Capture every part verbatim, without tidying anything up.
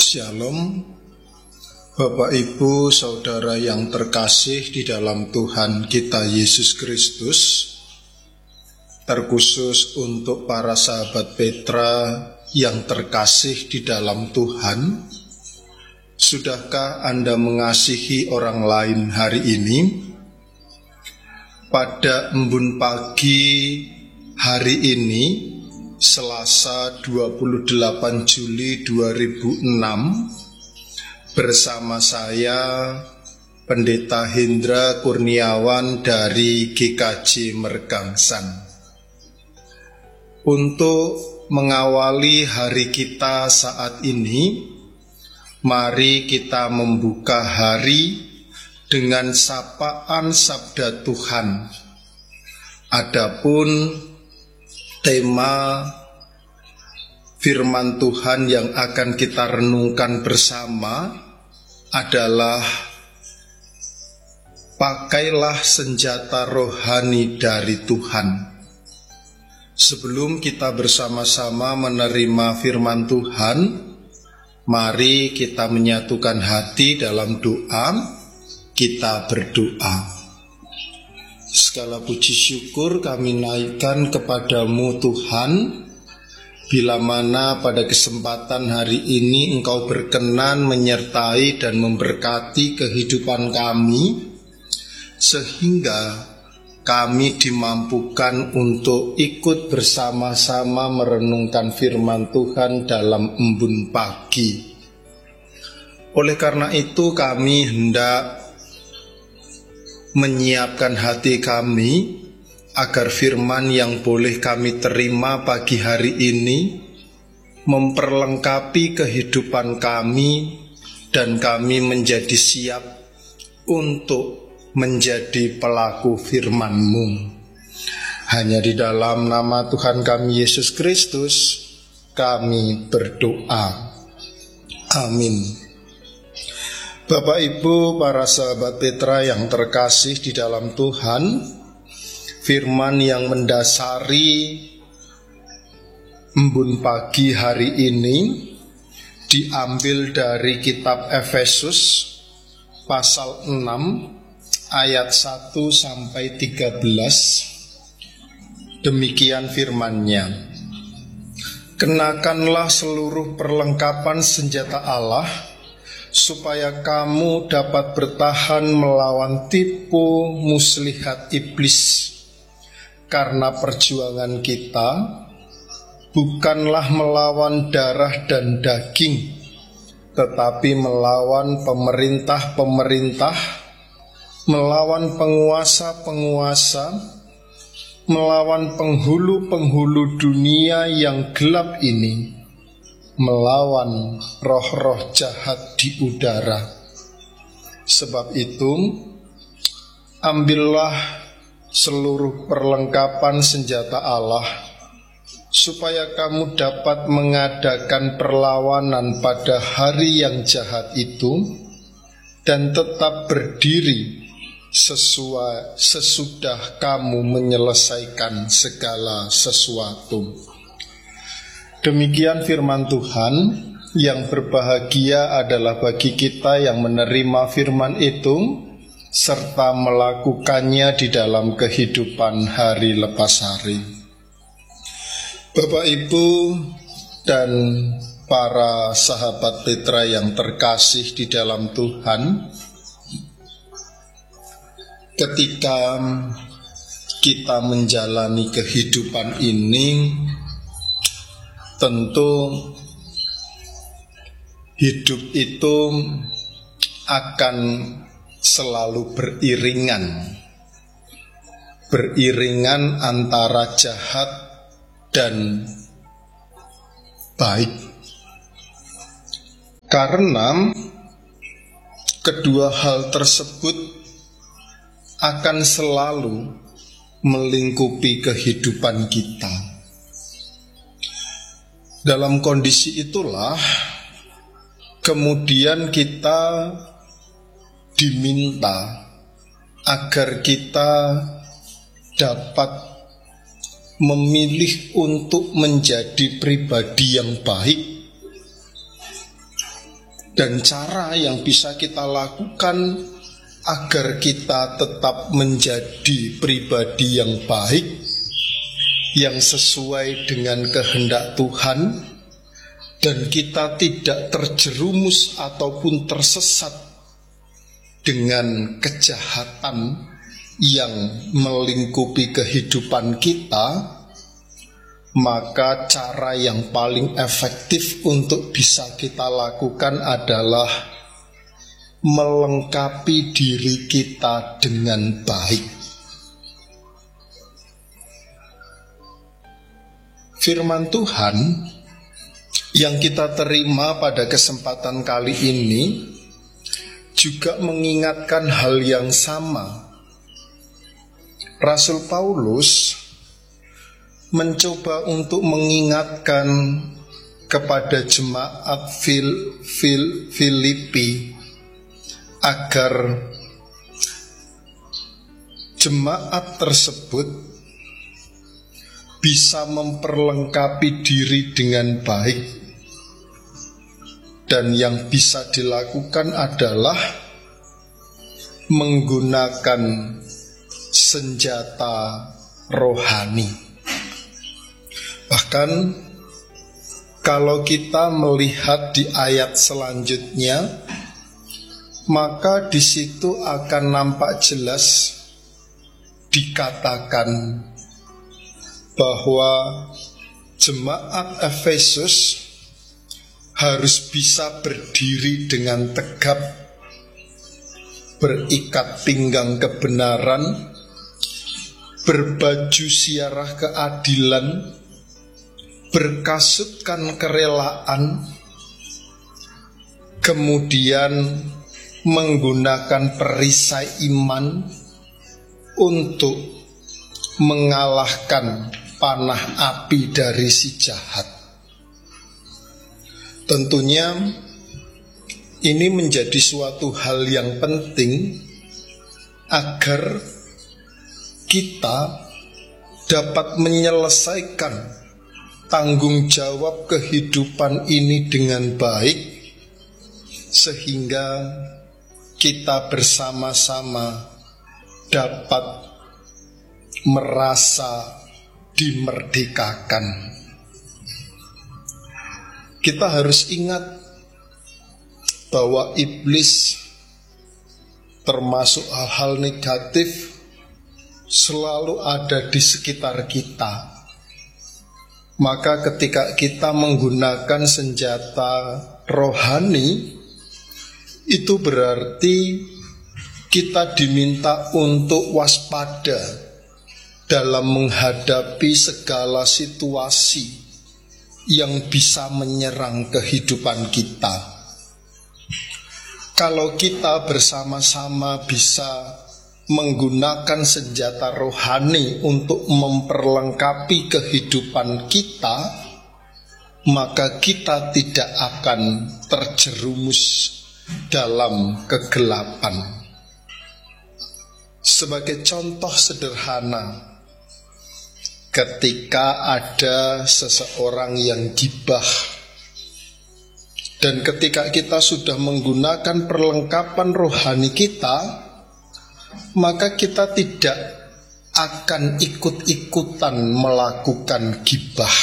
Shalom, Bapak Ibu Saudara yang terkasih di dalam Tuhan kita Yesus Kristus. Terkhusus untuk para sahabat Petra yang terkasih di dalam Tuhan. Sudahkah Anda mengasihi orang lain hari ini? Pada embun pagi hari ini, Selasa dua puluh delapan Juli dua ribu enam, bersama saya Pendeta Hendra Kurniawan dari G K J Mergangsan. Untuk mengawali hari kita saat ini, mari kita membuka hari dengan sapaan sabda Tuhan. Adapun tema firman Tuhan yang akan kita renungkan bersama adalah pakailah senjata rohani dari Tuhan. Sebelum kita bersama-sama menerima firman Tuhan, mari kita menyatukan hati dalam doa. Kita berdoa. Segala puji syukur kami naikkan kepadamu Tuhan, bila mana pada kesempatan hari ini Engkau berkenan menyertai dan memberkati kehidupan kami, sehingga kami dimampukan untuk ikut bersama-sama merenungkan firman Tuhan dalam embun pagi. Oleh karena itu kami hendak menyiapkan hati kami agar firman yang boleh kami terima pagi hari ini memperlengkapi kehidupan kami dan kami menjadi siap untuk menjadi pelaku firman-Mu. Hanya di dalam nama Tuhan kami Yesus Kristus kami berdoa. Amin. Bapak Ibu, para sahabat Petra yang terkasih di dalam Tuhan, firman yang mendasari embun pagi hari ini diambil dari kitab Efesus pasal enam ayat satu sampai tiga belas. Demikian firman-Nya. Kenakanlah seluruh perlengkapan senjata Allah, supaya kamu dapat bertahan melawan tipu muslihat iblis. Karena perjuangan kita bukanlah melawan darah dan daging, tetapi melawan pemerintah-pemerintah, melawan penguasa-penguasa, melawan penghulu-penghulu dunia yang gelap ini, melawan roh-roh jahat di udara. Sebab itu, ambillah seluruh perlengkapan senjata Allah, supaya kamu dapat mengadakan perlawanan pada hari yang jahat itu, dan tetap berdiri sesuai sesudah kamu menyelesaikan segala sesuatu. Demikian firman Tuhan. Yang berbahagia adalah bagi kita yang menerima firman itu serta melakukannya di dalam kehidupan hari lepas hari. Bapak Ibu dan para sahabat Petra yang terkasih di dalam Tuhan, ketika kita menjalani kehidupan ini, tentu hidup itu akan selalu beriringan Beriringan antara jahat dan baik. Karena kedua hal tersebut akan selalu melingkupi kehidupan kita. Dalam kondisi itulah kemudian kita diminta agar kita dapat memilih untuk menjadi pribadi yang baik dan cara yang bisa kita lakukan agar kita tetap menjadi pribadi yang baik, yang sesuai dengan kehendak Tuhan, dan kita tidak terjerumus ataupun tersesat dengan kejahatan yang melingkupi kehidupan kita, maka cara yang paling efektif untuk bisa kita lakukan adalah melengkapi diri kita dengan baik. Firman Tuhan yang kita terima pada kesempatan kali ini juga mengingatkan hal yang sama. Rasul Paulus mencoba untuk mengingatkan kepada jemaat Fil, Fil, Filipi agar jemaat tersebut bisa memperlengkapi diri dengan baik, dan yang bisa dilakukan adalah menggunakan senjata rohani. Bahkan kalau kita melihat di ayat selanjutnya, maka di situ akan nampak jelas dikatakan bahwa jemaat Efesus harus bisa berdiri dengan tegap, berikat pinggang kebenaran, berbaju siarah keadilan, berkasutkan kerelaan, kemudian menggunakan perisai iman untuk mengalahkan panah api dari si jahat. Tentunya ini menjadi suatu hal yang penting agar kita dapat menyelesaikan tanggung jawab kehidupan ini dengan baik, sehingga kita bersama-sama dapat merasa dimerdekakan. Kita harus ingat bahwa iblis, termasuk hal-hal negatif, selalu ada di sekitar kita. Maka ketika kita menggunakan senjata rohani, itu berarti kita diminta untuk waspada dalam menghadapi segala situasi yang bisa menyerang kehidupan kita. Kalau kita bersama-sama bisa menggunakan senjata rohani untuk memperlengkapi kehidupan kita, maka kita tidak akan terjerumus dalam kegelapan. Sebagai contoh sederhana, ketika ada seseorang yang gibah, dan ketika kita sudah menggunakan perlengkapan rohani kita, maka kita tidak akan ikut-ikutan melakukan gibah.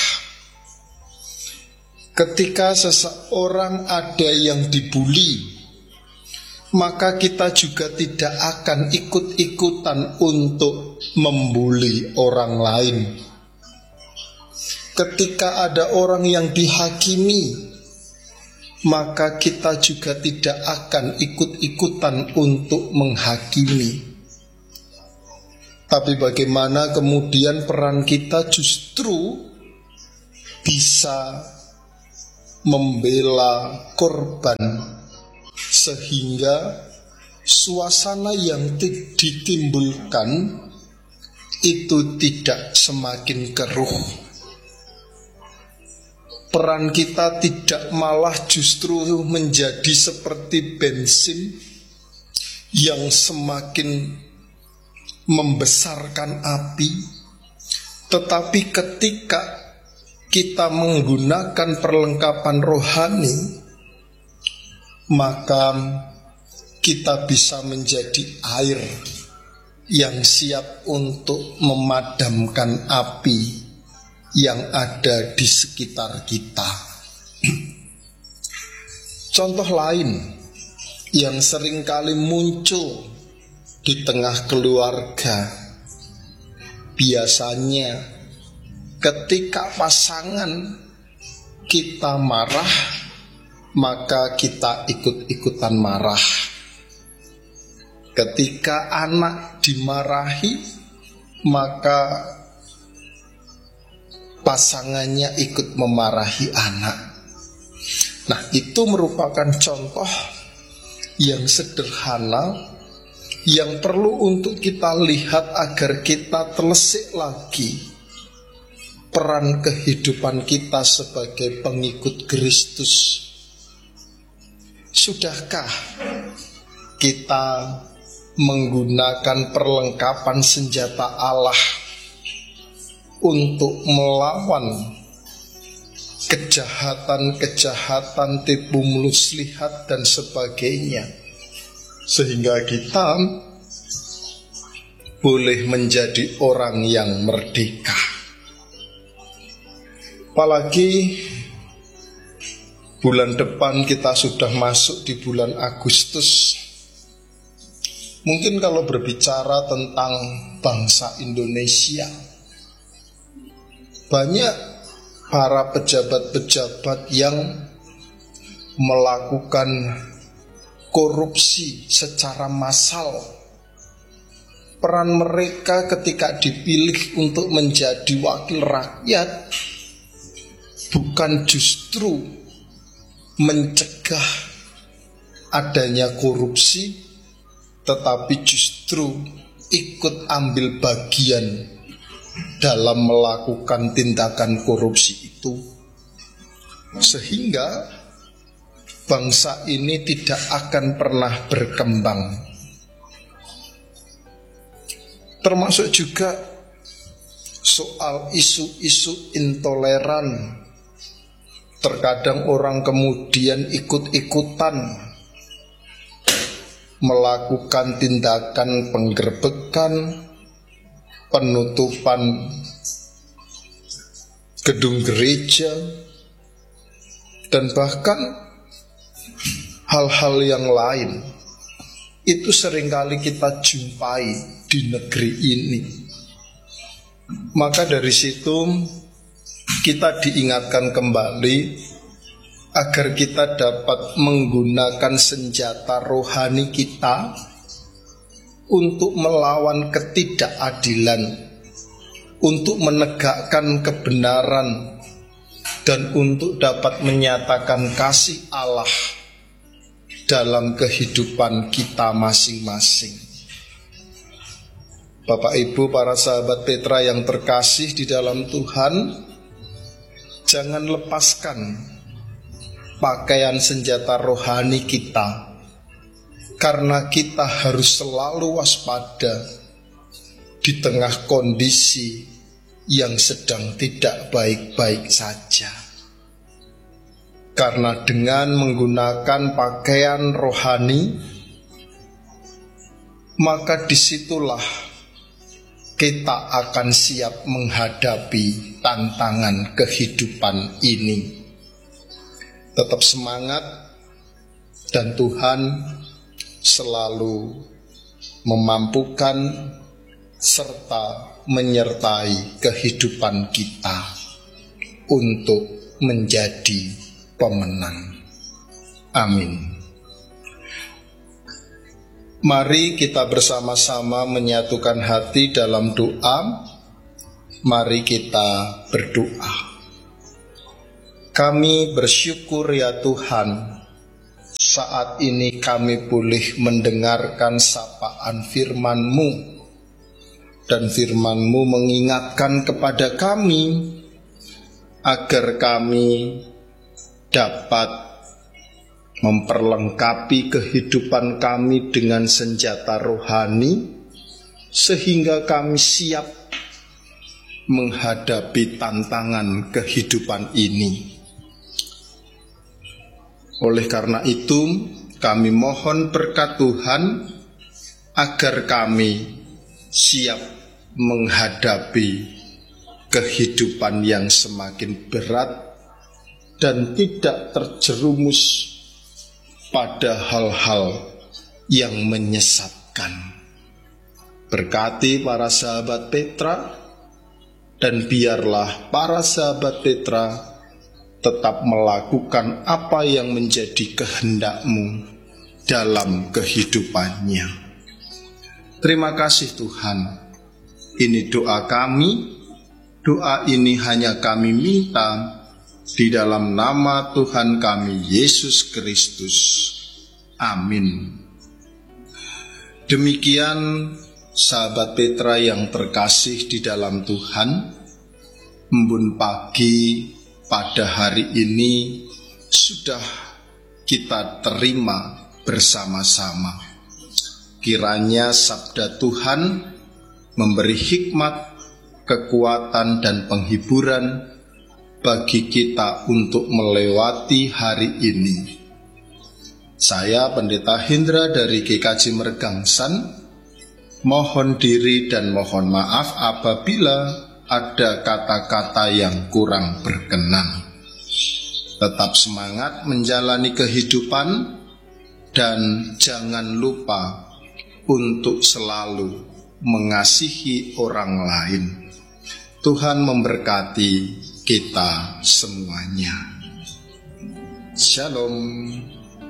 Ketika seseorang ada yang dibuli, maka kita juga tidak akan ikut-ikutan untuk membuli orang lain. Ketika ada orang yang dihakimi, maka kita juga tidak akan ikut-ikutan untuk menghakimi. Tapi bagaimana kemudian peran kita justru bisa membela korban, sehingga suasana yang ditimbulkan itu tidak semakin keruh. Peran kita tidak malah justru menjadi seperti bensin yang semakin membesarkan api. Tetapi ketika kita menggunakan perlengkapan rohani, maka kita bisa menjadi air yang siap untuk memadamkan api yang ada di sekitar kita. Contoh lain yang seringkali muncul di tengah keluarga, biasanya ketika pasangan kita marah, maka kita ikut-ikutan marah. Ketika anak dimarahi, maka pasangannya ikut memarahi anak. Nah, itu merupakan contoh yang sederhana yang perlu untuk kita lihat agar kita telisik lagi peran kehidupan kita sebagai pengikut Kristus. Sudahkah kita menggunakan perlengkapan senjata Allah untuk melawan kejahatan-kejahatan, tipu muslihat dan sebagainya, sehingga kita boleh menjadi orang yang merdeka? Apalagi bulan depan kita sudah masuk di bulan Agustus. Mungkin kalau berbicara tentang bangsa Indonesia, banyak para pejabat-pejabat yang melakukan korupsi secara massal. Peran mereka ketika dipilih untuk menjadi wakil rakyat bukan justru mencegah adanya korupsi, tetapi justru ikut ambil bagian dalam melakukan tindakan korupsi itu, sehingga bangsa ini tidak akan pernah berkembang. Termasuk juga soal isu-isu intoleran. Terkadang orang kemudian ikut-ikutan melakukan tindakan penggerbekan, penutupan gedung gereja, dan bahkan hal-hal yang lain. Itu seringkali kita jumpai di negeri ini. Maka dari situ kita diingatkan kembali agar kita dapat menggunakan senjata rohani kita untuk melawan ketidakadilan, untuk menegakkan kebenaran, dan untuk dapat menyatakan kasih Allah dalam kehidupan kita masing-masing. Bapak Ibu, para sahabat Petra yang terkasih di dalam Tuhan, jangan lepaskan pakaian senjata rohani kita, karena kita harus selalu waspada di tengah kondisi yang sedang tidak baik-baik saja. Karena dengan menggunakan pakaian rohani, maka disitulah kita akan siap menghadapi tantangan kehidupan ini. Tetap semangat, dan Tuhan selalu memampukan serta menyertai kehidupan kita untuk menjadi pemenang. Amin. Mari kita bersama-sama menyatukan hati dalam doa. Mari kita berdoa. Kami bersyukur ya Tuhan, saat ini kami boleh mendengarkan sapaan firman-Mu, dan firman-Mu mengingatkan kepada kami agar kami dapat memperlengkapi kehidupan kami dengan senjata rohani, sehingga kami siap menghadapi tantangan kehidupan ini. Oleh karena itu, kami mohon berkat Tuhan agar kami siap menghadapi kehidupan yang semakin berat dan tidak terjerumus pada hal-hal yang menyesatkan. Berkati para sahabat Petra, dan biarlah para sahabat Petra tetap melakukan apa yang menjadi kehendak-Mu dalam kehidupannya. Terima kasih Tuhan. Ini doa kami. Doa ini hanya kami minta di dalam nama Tuhan kami Yesus Kristus. Amin. Demikian sahabat Petra yang terkasih di dalam Tuhan, embun pagi pada hari ini sudah kita terima bersama-sama. Kiranya sabda Tuhan memberi hikmat, kekuatan, dan penghiburan bagi kita untuk melewati hari ini. Saya Pendeta Hendra dari G K J Meregangsan, mohon diri dan mohon maaf apabila ada kata-kata yang kurang berkenan. Tetap semangat menjalani kehidupan dan jangan lupa untuk selalu mengasihi orang lain. Tuhan memberkati kita semuanya. Shalom.